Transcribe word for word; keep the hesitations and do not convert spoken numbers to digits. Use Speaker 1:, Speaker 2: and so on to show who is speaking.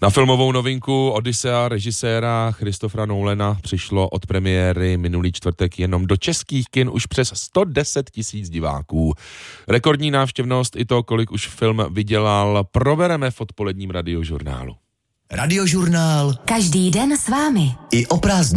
Speaker 1: Na filmovou novinku Odyssea režiséra Christophera Nolana přišlo od premiéry minulý čtvrtek jenom do českých kin už přes sto deset tisíc diváků. Rekordní návštěvnost i to, kolik už film vydělal, probereme v odpoledním radiožurnálu.
Speaker 2: Radiožurnál.
Speaker 3: Každý den s vámi.
Speaker 2: I o prázdninách.